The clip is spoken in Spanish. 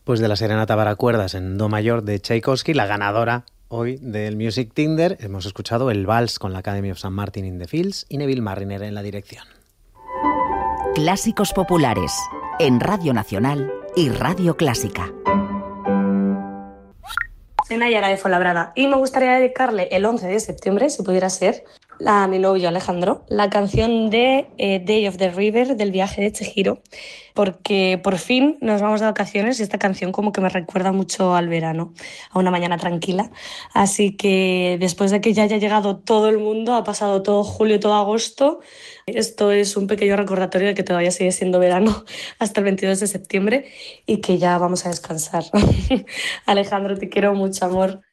Pues de la serenata para cuerdas en do mayor de Tchaikovsky, la ganadora hoy del Music Tinder, hemos escuchado el Vals con la Academy of St. Martin in the Fields y Neville Marriner en la dirección. Clásicos populares en Radio Nacional y Radio Clásica. Soy Nayara de Fuenlabrada y me gustaría dedicarle el 11 de septiembre, si pudiera ser, a mi novio Alejandro, la canción de Day of the River del viaje de Chihiro, porque por fin nos vamos de vacaciones y esta canción como que me recuerda mucho al verano, a una mañana tranquila. Así que después de que ya haya llegado todo el mundo, ha pasado todo julio, todo agosto, esto es un pequeño recordatorio de que todavía sigue siendo verano hasta el 22 de septiembre y que ya vamos a descansar. Alejandro, te quiero mucho, amor.